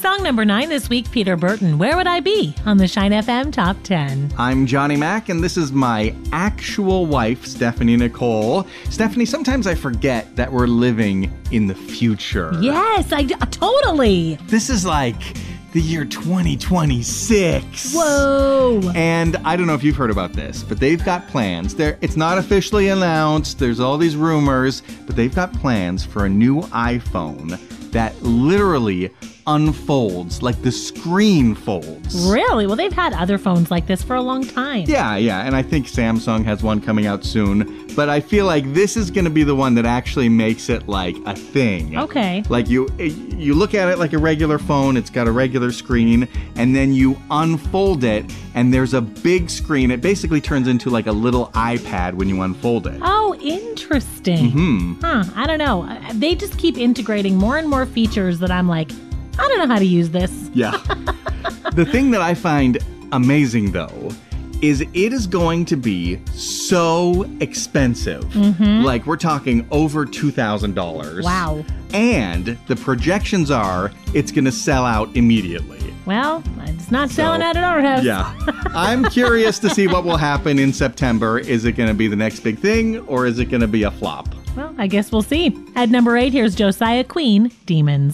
Song number 9 this week, Peter Burton, Where Would I Be? On the Shine FM Top 10. I'm Johnny Mac, and this is my actual wife, Stephanie Nicole. Stephanie, sometimes I forget that we're living in the future. Yes, totally. This is like the year 2026. Whoa. And I don't know if you've heard about this, but they've got plans. It's not officially announced. There's all these rumors, but they've got plans for a new iPhone that literally unfolds, like the screen folds. Really? Well, they've had other phones like this for a long time. Yeah, and I think Samsung has one coming out soon. But I feel like this is going to be the one that actually makes it like a thing. Okay. Like you look at it like a regular phone, it's got a regular screen, and then you unfold it, and there's a big screen. It basically turns into like a little iPad when you unfold it. Oh, interesting. Mm-hmm. I don't know. They just keep integrating more and more features that I'm like, I don't know how to use this. Yeah. The thing that I find amazing, though, is it is going to be so expensive. Mm-hmm. Like, we're talking over $2,000. Wow. And the projections are it's going to sell out immediately. Well, it's not selling out at our house. Yeah. I'm curious to see what will happen in September. Is it going to be the next big thing, or is it going to be a flop? Well, I guess we'll see. At number 8, here's Josiah Queen, Demons.